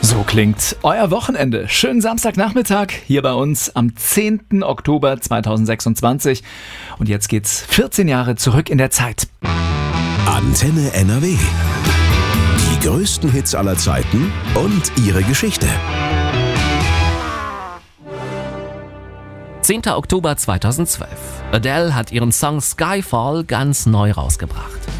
So klingt euer Wochenende. Schönen Samstagnachmittag hier bei uns am 10. Oktober 2026. Und jetzt geht's 14 Jahre zurück in der Zeit. Antenne NRW. Die größten Hits aller Zeiten und ihre Geschichte. 10. Oktober 2012. Adele hat ihren Song Skyfall ganz neu rausgebracht.